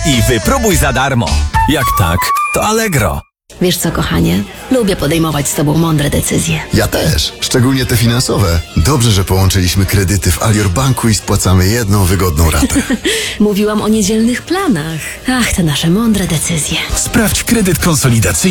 i wypróbuj za darmo. Jak tak, to Allegro. Wiesz co, kochanie? Lubię podejmować z tobą mądre decyzje. Ja też, szczególnie te finansowe. Dobrze, że połączyliśmy kredyty w Alior Banku i spłacamy jedną wygodną ratę. Mówiłam o niedzielnych planach. Ach, te nasze mądre decyzje. Sprawdź kredyt konsolidacyjny